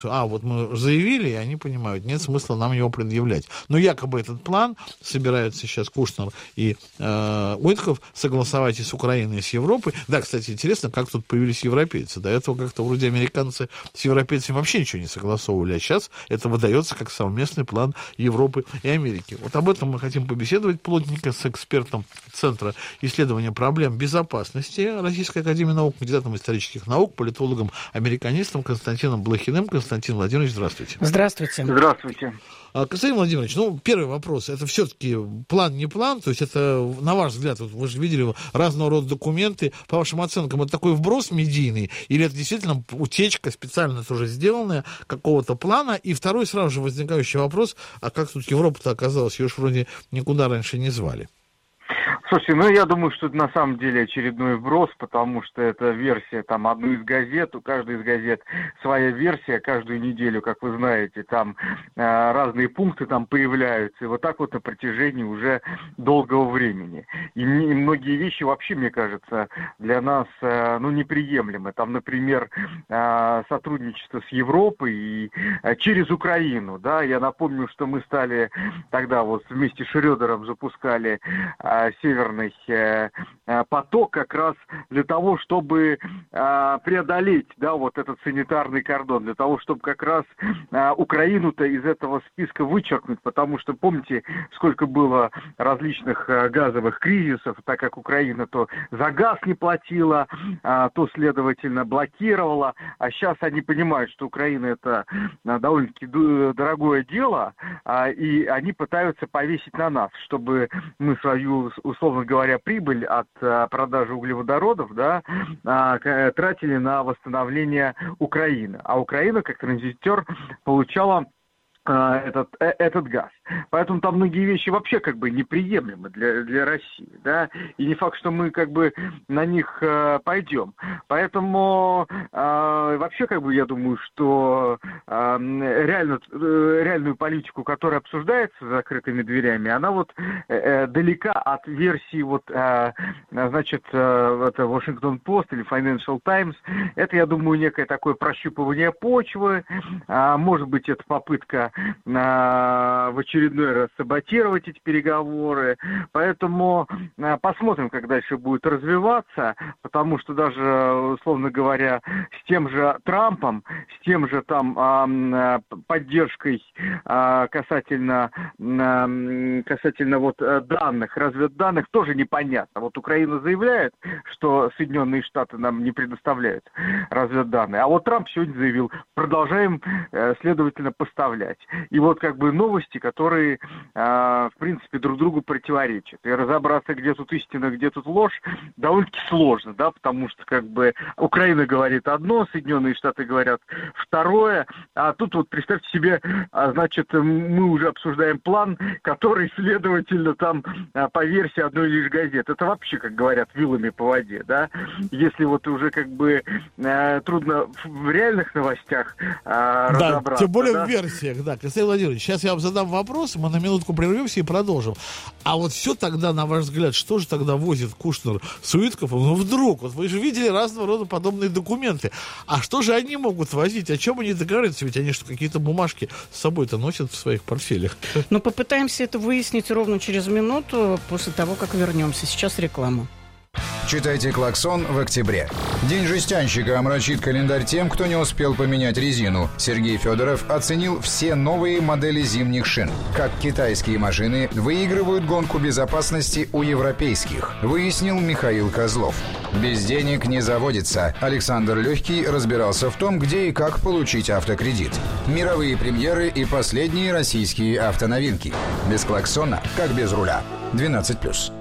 Вот мы заявили, и они понимают, нет смысла нам его предъявлять. Но якобы этот план собираются сейчас Кушнер и Уитков согласовать и с Украиной, и с Европой. Да, кстати, интересно, как тут появились европейцы. До этого как-то вроде американцы с европейцами вообще ничего не согласовывали, а сейчас это выдается как совместный план Европы и Америки. Вот об этом мы хотим побеседовать плотненько с экспертом Центра исследования проблем безопасности Российской академии наук, кандидатом исторических наук, политологом-американистом Константином Блохиным. Константин Владимирович, здравствуйте. Здравствуйте. Здравствуйте. Константин Владимирович, первый вопрос. Это все-таки план, не план? То есть это, на ваш взгляд, вот вы же видели разного рода документы. По вашим оценкам, это такой вброс медийный? Или это действительно утечка, специально тоже сделанная, какого-то плана? И второй сразу же возникающий вопрос, а как тут Европа-то оказалась? Ее ж вроде никуда раньше не звали. Слушайте, я думаю, что это на самом деле очередной вброс, потому что это версия одной из газет, у каждой из газет своя версия, каждую неделю, как вы знаете, там разные пункты там появляются, и вот так вот на протяжении уже долгого времени. И многие вещи вообще, мне кажется, для нас, неприемлемы. Там, например, сотрудничество с Европой и через Украину, да, я напомню, что мы стали тогда вместе с Шрёдером запускали Северный поток как раз для того, чтобы преодолеть, этот санитарный кордон, для того, чтобы как раз Украину-то из этого списка вычеркнуть, потому что помните, сколько было различных газовых кризисов, так как Украина то за газ не платила, то, следовательно, блокировала, а сейчас они понимают, что Украина это довольно-таки дорогое дело, и они пытаются повесить на нас, чтобы мы свою, условно говоря, прибыль от продажи углеводородов, тратили на восстановление Украины. А Украина, как транзитер, получала этот газ. Поэтому там многие вещи вообще неприемлемы для России, да, и не факт, что мы на них пойдем. Поэтому вообще я думаю, что реальную политику, которая обсуждается за закрытыми дверями, она далека от версии это Washington Post или Financial Times. Это, я думаю, некое такое прощупывание почвы, может быть, это попытка в очередной раз саботировать эти переговоры. Поэтому посмотрим, как дальше будет развиваться, потому что даже, условно говоря, с тем же Трампом, с тем же поддержкой касательно данных, разведданных, тоже непонятно. Украина заявляет, что Соединенные Штаты нам не предоставляют разведданные, а Трамп сегодня заявил, продолжаем, следовательно, поставлять. И новости, которые, в принципе, друг другу противоречат. И разобраться, где тут истина, где тут ложь, довольно-таки сложно, да, потому что, Украина говорит одно, Соединенные Штаты говорят второе, а тут представьте себе, мы уже обсуждаем план, который, следовательно, по версии одной лишь газеты. Это вообще, как говорят, вилами по воде, да. Если уже трудно в реальных новостях разобраться. Да, тем более в версиях, да. Константин Владимирович, сейчас я вам задам вопрос, мы на минутку прервемся и продолжим. А все тогда, на ваш взгляд, что же тогда возит Кушнер с Уитковым? Вдруг, вы же видели разного рода подобные документы. А что же они могут возить? О чем они договариваются? Ведь они что, какие-то бумажки с собой-то носят в своих портфелях? Попытаемся это выяснить ровно через минуту, после того, как вернемся. Сейчас реклама. Читайте «Клаксон» в октябре. День жестянщика омрачит календарь тем, кто не успел поменять резину. Сергей Федоров оценил все новые модели зимних шин. Как китайские машины выигрывают гонку безопасности у европейских, выяснил Михаил Козлов. Без денег не заводится. Александр Легкий разбирался в том, где и как получить автокредит. Мировые премьеры и последние российские автоновинки. Без клаксона, как без руля. 12+.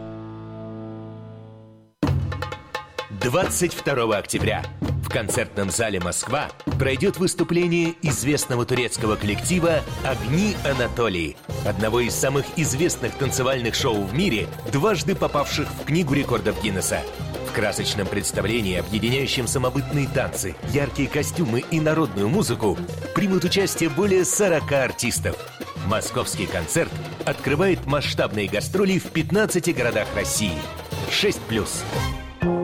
22 октября в концертном зале «Москва» пройдет выступление известного турецкого коллектива «Огни Анатолии», одного из самых известных танцевальных шоу в мире, дважды попавших в Книгу рекордов Гиннесса. В красочном представлении, объединяющем самобытные танцы, яркие костюмы и народную музыку, примут участие более 40 артистов. Московский концерт открывает масштабные гастроли в 15 городах России. 6+.